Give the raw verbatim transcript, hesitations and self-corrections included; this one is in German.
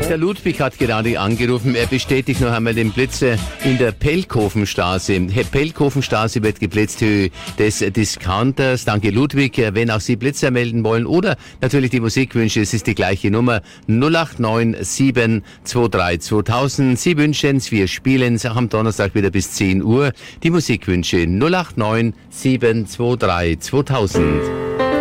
Der Ludwig hat gerade angerufen. Er bestätigt noch einmal den Blitzer in der Pelkhofenstraße. Herr Pelkhofenstraße wird geblitzt, Höhe des Discounters. Danke, Ludwig. Wenn auch Sie Blitzer melden wollen oder natürlich die Musikwünsche, es ist die gleiche Nummer null acht neun sieben zwei drei zweitausend. Sie wünschen es, wir spielen es auch am Donnerstag wieder bis zehn Uhr. Die Musikwünsche null acht neun sieben zwei drei zweitausend.